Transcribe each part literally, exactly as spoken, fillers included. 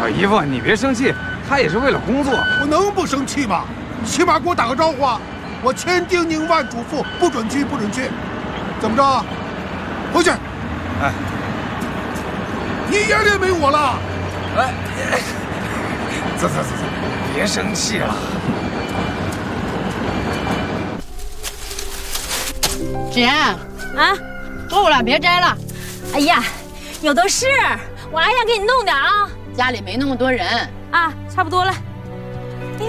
小姨夫，你别生气，他也是为了工作。 我能不生气吗？起码给我打个招呼啊！我千叮咛万嘱咐，不准去，不准去。怎么着？回去。 哎， 你眼里没我了。 哎，走走走走，别生气了。 姐啊，够了，别摘了。 哎呀，有的是，我还想给你弄点啊。 家里没那么多人啊，差不多了。哎呀，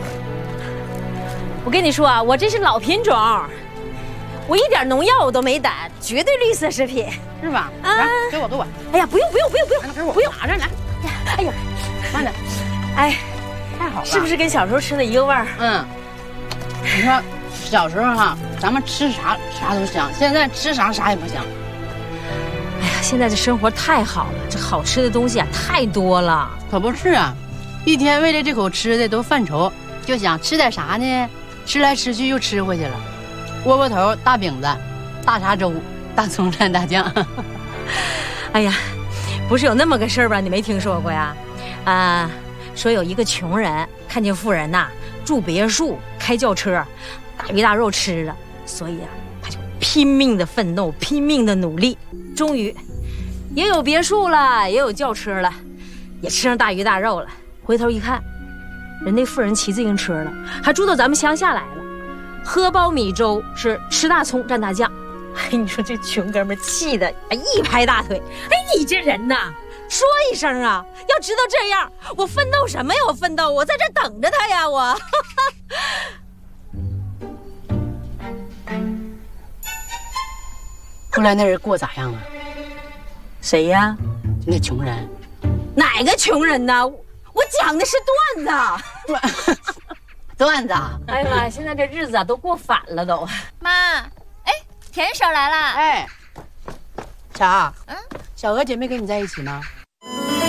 我跟你说啊，我这是老品种，我一点农药我都没打，绝对绿色食品， 是吧？ 啊， 来，给我，给我。 哎呀，不用不用不用不用， 给我， 不用拿着来。 哎呀， 慢点。 哎， 太好了， 是不是跟小时候吃的一个味儿？ 嗯。你说小时候哈，咱们吃啥啥都香，现在吃啥啥也不香。 哎呀，现在这生活太好了，这好吃的东西啊太多了。 可不是啊，一天为了这口吃的都犯愁，就想吃点啥呢？吃来吃去又吃回去了。窝窝头、大饼子、大碴粥、大葱蘸大酱。 哎呀，不是有那么个事儿吧？你没听说过呀？啊，说有一个穷人看见富人呐、啊、住别墅、开轿车，大鱼大肉吃了，所以啊，他就拼命的奋斗，拼命的努力，终于也有别墅了，也有轿车了，也吃上大鱼大肉了。回头一看，人那富人骑自行车了，还住到咱们乡下来了，喝苞米粥是吃大葱蘸大酱。哎，你说这穷哥们气的哎一拍大腿，哎，你这人呐，说一声啊！要知道这样，我奋斗什么呀？我奋斗，我在这等着他呀！我。 后来那人过咋样啊？ 谁呀？ 那穷人。 哪个穷人呢？我讲的是段子。 段段子。 哎呀妈，现在这日子啊都过反了都。 妈，哎，田婶来了。 哎，啥？ 嗯， 小娥姐没跟你在一起吗？